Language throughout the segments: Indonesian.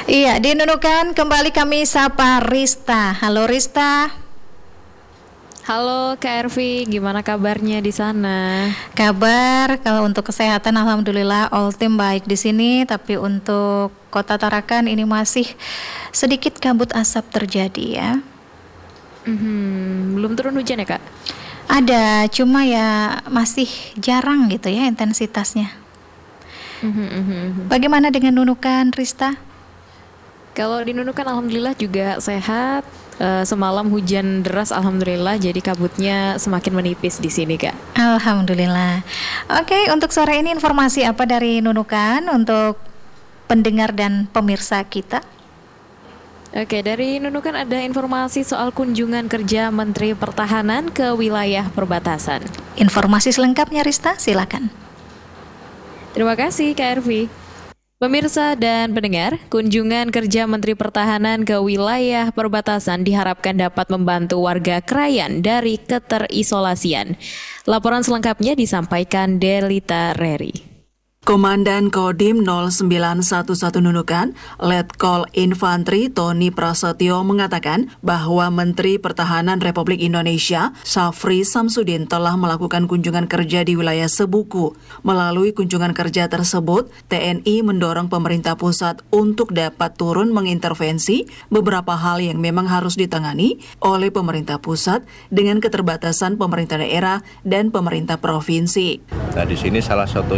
Iya, di Nunukan kembali kami sapa Rista. Halo Rista. Halo Kak Ervi, gimana kabarnya di sana? Kabar kalau untuk kesehatan alhamdulillah all tim baik di sini, tapi untuk Kota Tarakan ini masih sedikit kabut asap terjadi ya. Belum turun hujan ya Kak? Ada, cuma ya masih jarang gitu ya intensitasnya. Bagaimana dengan Nunukan, Rista? Kalau di Nunukan alhamdulillah juga sehat. Semalam hujan deras alhamdulillah, jadi kabutnya semakin menipis di sini Kak. Alhamdulillah. Oke, untuk sore ini informasi apa dari Nunukan untuk pendengar dan pemirsa kita? Oke, dari Nunukan ada informasi soal kunjungan kerja Menteri Pertahanan ke wilayah perbatasan. Informasi selengkapnya Rista, silakan. Terima kasih Kak Ervi. Pemirsa dan pendengar, kunjungan kerja Menteri Pertahanan ke wilayah perbatasan diharapkan dapat membantu warga Krayan dari keterisolasian. Laporan selengkapnya disampaikan Delita Reri. Komandan Kodim 0911 Nunukan, Letkol Infantri Tony Prasetyo mengatakan bahwa Menteri Pertahanan Republik Indonesia, Syafri Samsudin telah melakukan kunjungan kerja di wilayah Sebuku. Melalui kunjungan kerja tersebut, TNI mendorong pemerintah pusat untuk dapat turun mengintervensi beberapa hal yang memang harus ditangani oleh pemerintah pusat dengan keterbatasan pemerintah daerah dan pemerintah provinsi. Nah, di sini salah satu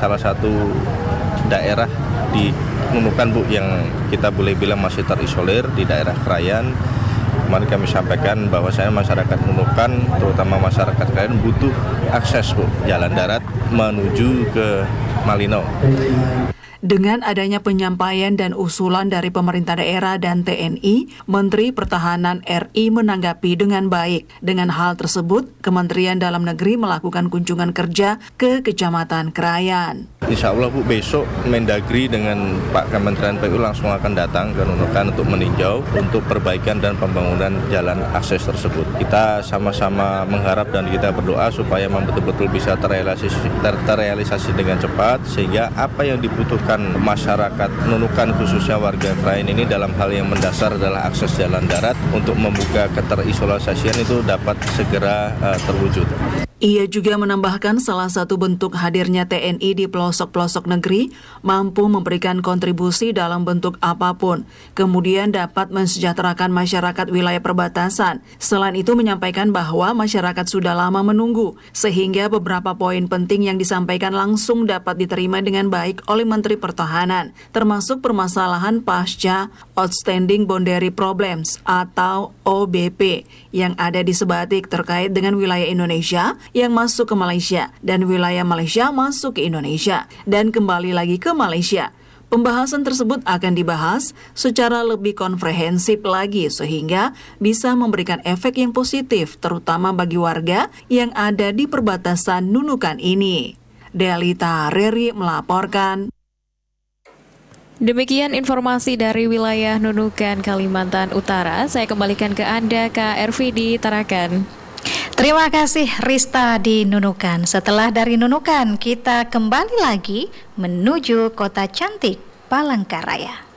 daerah di Nunukan Bu yang kita boleh bilang masih terisolir di daerah Krayan. Kemarin kami sampaikan bahwasanya masyarakat Nunukan, terutama masyarakat Krayan butuh akses Bu, jalan darat menuju ke Malino. Dengan adanya penyampaian dan usulan dari pemerintah daerah dan TNI, Menteri Pertahanan RI menanggapi dengan baik. Dengan hal tersebut, Kementerian Dalam Negeri melakukan kunjungan kerja ke Kecamatan Krayan. Insya Allah Bu, besok Mendagri dengan Pak Kementerian PU langsung akan datang ke Nunukan untuk meninjau untuk perbaikan dan pembangunan jalan akses tersebut. Kita sama-sama mengharap dan kita berdoa supaya betul-betul bisa terrealisasi dengan cepat, sehingga apa yang dibutuhkan masyarakat Nunukan khususnya warga Krayan ini dalam hal yang mendasar adalah akses jalan darat untuk membuka keterisolasian itu dapat segera terwujud. Ia juga menambahkan salah satu bentuk hadirnya TNI di pelosok-pelosok negeri mampu memberikan kontribusi dalam bentuk apapun, kemudian dapat mensejahterakan masyarakat wilayah perbatasan. Selain itu menyampaikan bahwa masyarakat sudah lama menunggu, sehingga beberapa poin penting yang disampaikan langsung dapat diterima dengan baik oleh Menteri Pertahanan, termasuk permasalahan pasca Outstanding Boundary Problems atau OBP yang ada di Sebatik terkait dengan wilayah Indonesia yang masuk ke Malaysia dan wilayah Malaysia masuk ke Indonesia dan kembali lagi ke Malaysia. Pembahasan tersebut akan dibahas secara lebih komprehensif lagi sehingga bisa memberikan efek yang positif terutama bagi warga yang ada di perbatasan Nunukan ini. Delita Reri melaporkan. Demikian informasi dari wilayah Nunukan, Kalimantan Utara. Saya kembalikan ke Anda, Kak Ervi di Tarakan. Terima kasih Rista di Nunukan. Setelah dari Nunukan, kita kembali lagi menuju kota cantik Palangkaraya.